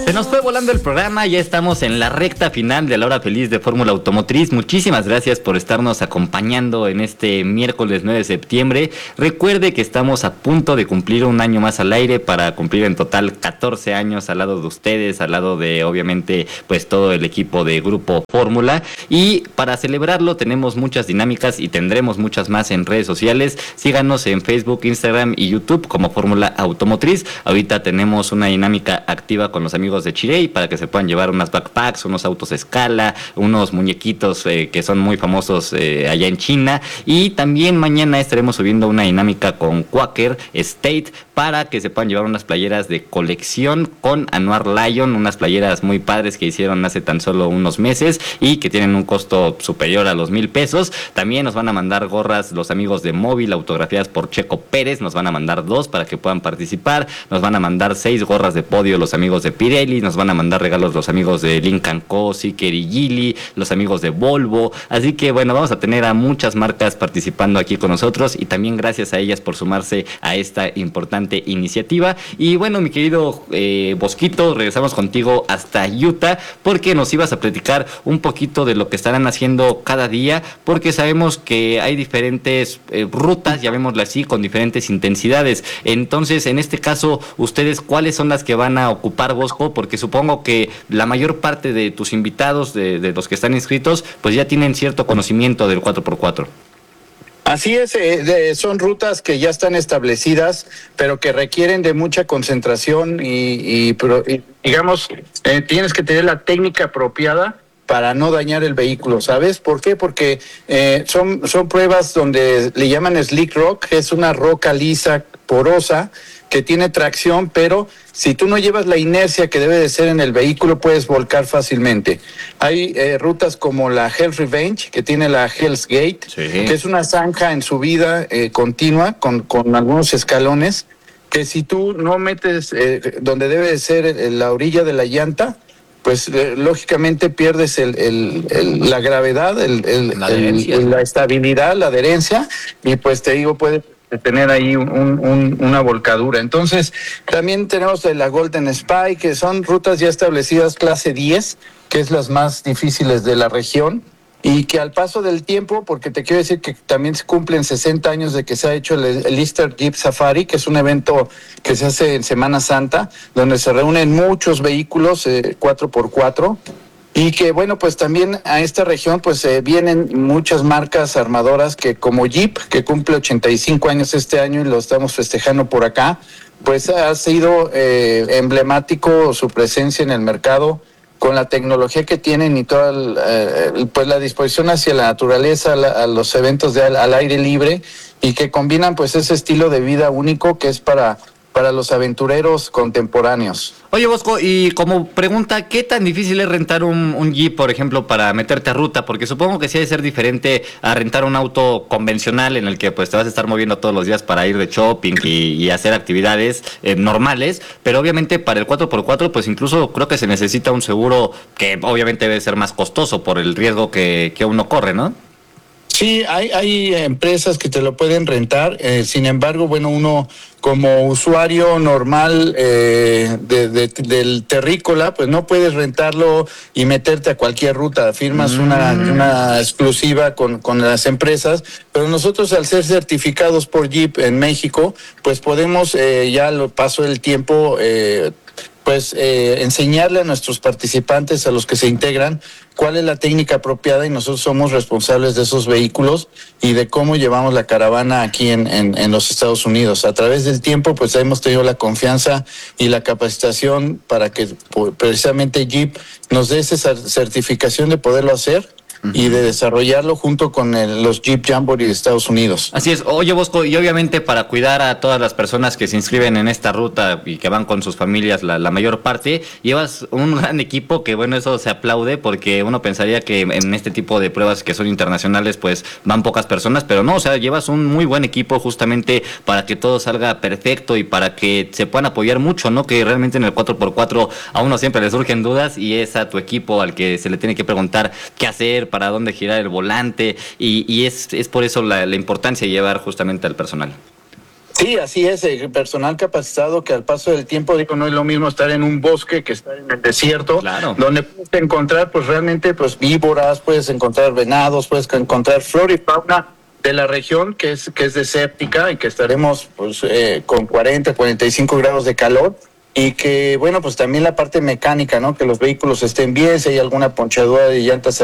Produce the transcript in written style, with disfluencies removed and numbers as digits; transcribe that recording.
Se nos fue volando el programa, ya estamos en la recta final de la hora feliz de Fórmula Automotriz. Muchísimas gracias por estarnos acompañando en este miércoles 9 de septiembre. Recuerde que estamos a punto de cumplir un año más al aire para cumplir en total 14 años al lado de ustedes, al lado de obviamente pues todo el equipo de Grupo Fórmula. Y para celebrarlo tenemos muchas dinámicas y tendremos muchas más en redes sociales. Síganos en Facebook, Instagram y YouTube como Fórmula Automotriz. Ahorita tenemos una dinámica activa con los amigos de Chirey para que se puedan llevar unas backpacks, unos autos a escala, unos muñequitos que son muy famosos allá en China. Y también mañana estaremos subiendo una dinámica con Quaker State para que se puedan llevar unas playeras de colección con Anuar Lion, unas playeras muy padres que hicieron hace tan solo unos meses y que tienen un costo superior a los $1,000. También nos van a mandar gorras los amigos de Móvil, autografiadas por Checo Pérez, nos van a mandar 2 para que puedan participar, nos van a mandar 6 gorras de podio los amigos de Pirelli, nos van a mandar regalos los amigos de Lincoln Co, Siker y Geely, los amigos de Volvo, así que bueno, vamos a tener a muchas marcas participando aquí con nosotros y también gracias a ellas por sumarse a esta importante iniciativa. Y bueno, mi querido Bosquito, regresamos contigo hasta Utah porque nos ibas a platicar un poquito de lo que estarán haciendo cada día, porque sabemos que hay diferentes rutas, llamémoslo así, con diferentes intensidades. Entonces, en este caso, ustedes, ¿cuáles son las que van a ocupar, Bosco? Porque supongo que la mayor parte de tus invitados, de los que están inscritos, pues ya tienen cierto conocimiento del 4x4. Así es, son rutas que ya están establecidas, pero que requieren de mucha concentración y digamos, tienes que tener la técnica apropiada para no dañar el vehículo, ¿sabes? ¿Por qué? Porque son pruebas donde le llaman slick rock, que es una roca lisa, porosa, que tiene tracción, pero si tú no llevas la inercia que debe de ser en el vehículo, puedes volcar fácilmente. Hay rutas como la Hell's Revenge, que tiene la Hell's Gate, sí, que es una zanja en subida continua, con algunos escalones, que si tú no metes donde debe de ser la orilla de la llanta, pues lógicamente pierdes la gravedad, la estabilidad, la adherencia, y pues te digo, puede tener ahí una volcadura. Entonces, también tenemos la Golden Spy, que son rutas ya establecidas clase 10, que es las más difíciles de la región, y que al paso del tiempo, porque te quiero decir que también se cumplen 60 años de que se ha hecho el Easter Jeep Safari, que es un evento que se hace en Semana Santa, donde se reúnen muchos vehículos 4x4, y que bueno, pues también a esta región pues vienen muchas marcas armadoras que como Jeep, que cumple 85 años este año y lo estamos festejando por acá, pues ha sido emblemático su presencia en el mercado con la tecnología que tienen y toda pues la disposición hacia la naturaleza, a los eventos al aire libre, y que combinan pues ese estilo de vida único que es para los aventureros contemporáneos. Oye, Bosco, y como pregunta, ¿qué tan difícil es rentar un Jeep, por ejemplo, para meterte a ruta? Porque supongo que sí ha de ser diferente a rentar un auto convencional en el que pues te vas a estar moviendo todos los días para ir de shopping y hacer actividades normales, pero obviamente para el 4x4 pues incluso creo que se necesita un seguro que obviamente debe ser más costoso por el riesgo que uno corre, ¿no? Sí, hay empresas que te lo pueden rentar, sin embargo, bueno, uno como usuario normal del terrícola, pues no puedes rentarlo y meterte a cualquier ruta, firmas una exclusiva con las empresas, pero nosotros al ser certificados por Jeep en México, pues podemos ya lo paso del tiempo enseñarle a nuestros participantes, a los que se integran, cuál es la técnica apropiada, y nosotros somos responsables de esos vehículos y de cómo llevamos la caravana aquí en los Estados Unidos. A través del tiempo, pues hemos tenido la confianza y la capacitación para que precisamente Jeep nos dé esa certificación de poderlo hacer y de desarrollarlo junto con los Jeep Jamboree de Estados Unidos. Así es. Oye, Bosco, y obviamente para cuidar a todas las personas que se inscriben en esta ruta y que van con sus familias la mayor parte, llevas un gran equipo que, bueno, eso se aplaude porque uno pensaría que en este tipo de pruebas que son internacionales pues van pocas personas, pero no, o sea, llevas un muy buen equipo justamente para que todo salga perfecto y para que se puedan apoyar mucho, ¿no? Que realmente en el 4x4 a uno siempre le surgen dudas y es a tu equipo al que se le tiene que preguntar qué hacer, para dónde girar el volante, y es por eso la importancia de llevar justamente al personal. Sí, así es, personal capacitado que al paso del tiempo, digo, no es lo mismo estar en un bosque que estar en el desierto, Claro. donde puedes encontrar pues realmente pues víboras, puedes encontrar venados, puedes encontrar flora y fauna de la región que es desértica y que estaremos pues con 45 grados de calor. Y que, bueno, pues también la parte mecánica, ¿no? Que los vehículos estén bien, si hay alguna ponchadura de llantas